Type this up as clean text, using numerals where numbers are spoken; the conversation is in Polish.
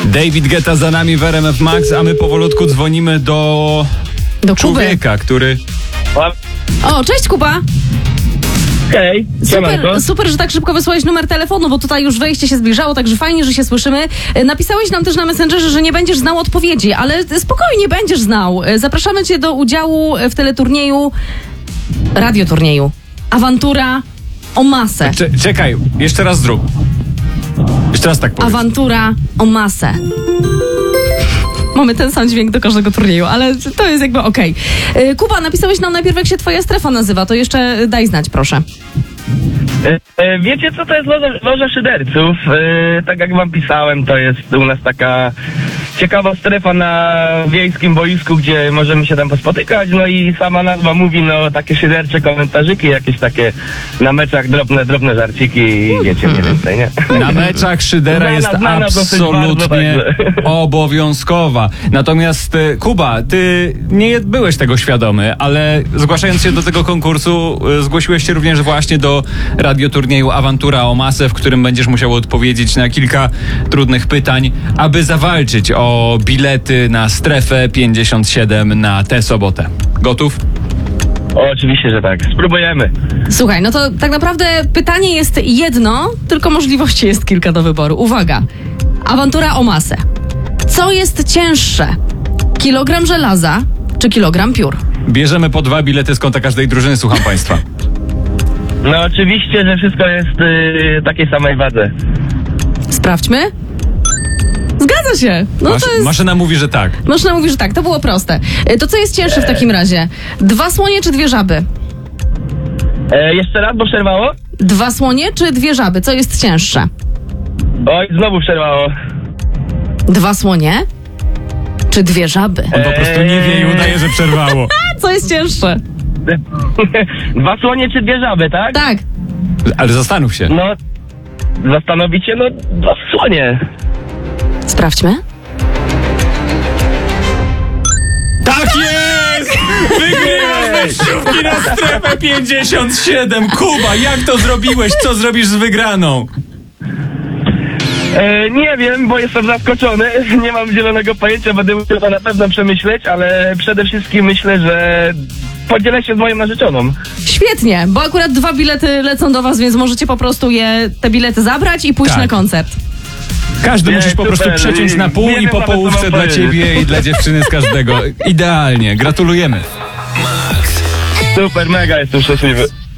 David Guetta za nami w RMF Max, a my powolutku dzwonimy do człowieka, który... O, cześć Kuba! Hej, Super, że tak szybko wysłałeś numer telefonu, bo tutaj już wejście się zbliżało, także fajnie, że się słyszymy. Napisałeś nam też na Messengerze, że nie będziesz znał odpowiedzi, ale spokojnie będziesz znał. Zapraszamy cię do udziału w teleturnieju, radioturnieju. Awantura o masę. Czekaj, jeszcze raz zrób. Jeszcze raz tak powiedz. Awantura o masę. Mamy ten sam dźwięk do każdego turnieju, ale to jest jakby okej. Kuba, napisałeś nam najpierw, jak się twoja strefa nazywa, to jeszcze daj znać, proszę. Wiecie co to jest loża szyderców? Tak jak wam pisałem, to jest u nas taka ciekawa strefa na wiejskim boisku, gdzie możemy się tam pospotykać, no i sama nazwa mówi, no takie szydercze komentarzyki, jakieś takie na meczach drobne żarciki i wiecie mniej więcej, nie? Na meczach szydera jest absolutnie obowiązkowa. Natomiast Kuba, ty nie byłeś tego świadomy, ale zgłaszając się do tego konkursu, zgłosiłeś się również właśnie do radioturnieju Awantura o masę, w którym będziesz musiał odpowiedzieć na kilka trudnych pytań, aby zawalczyć o bilety na strefę 57 na tę sobotę. Gotów? Oczywiście, że tak. Spróbujemy. Słuchaj, no to tak naprawdę pytanie jest jedno, tylko możliwości jest kilka do wyboru. Uwaga, awantura o masę. Co jest cięższe? Kilogram żelaza czy kilogram piór? Bierzemy po 2 bilety z konta każdej drużyny, słucham państwa. No oczywiście, że wszystko jest takiej samej wadze. Sprawdźmy. Zgadza się. No to jest... Maszyna mówi, że tak. Maszyna mówi, że tak. To było proste. To co jest cięższe w takim razie? 2 słonie czy 2 żaby? Jeszcze raz, bo przerwało? 2 słonie czy 2 żaby? Co jest cięższe? Oj, znowu przerwało. 2 słonie czy 2 żaby? On po prostu nie wie i udaje, że przerwało. Co jest cięższe? 2 słonie czy 2 żaby, tak? Tak. Ale zastanów się. No, zastanowicie, no 2 słonie. Sprawdźmy. Tak jest! Wygrywasz wejściówki na strefę 57! Kuba, jak to zrobiłeś? Co zrobisz z wygraną? Nie wiem, bo jestem zaskoczony. Nie mam zielonego pojęcia, będę musiał to na pewno przemyśleć, ale przede wszystkim myślę, że podzielę się z moją narzeczoną. Świetnie, bo akurat 2 bilety lecą do was, więc możecie po prostu te bilety zabrać i pójść Tak. na koncert. Każdy musisz po super. prostu przeciąć na pół Nie i wiem po nawet, co połówce mam dla powiedzieć. ciebie i dla dziewczyny z każdego. Idealnie, gratulujemy. Super, mega jestem szczęśliwy.